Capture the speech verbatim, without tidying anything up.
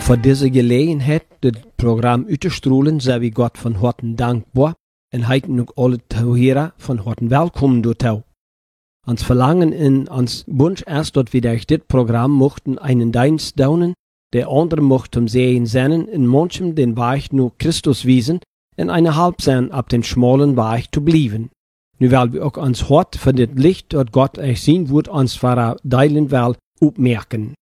Voor deze gelegenheid het Programm uit te stralen, zijn we God van harte dankbaar en heiten ook alle Zuhörer van harte welkom door jou. Ons verlangen in ons Wunsch ist, dass wir durch dit Programm mochten einen Dienst daunen, der andere mochten sehen seinen, in manchem den Weg nur Christus wiesen, en eine halb sein ab den schmalen Weg zu blieben. Nu weil wir auch ons hart für dit Licht, dat Gott euch zien wird, ons verder deilen will, opmerken.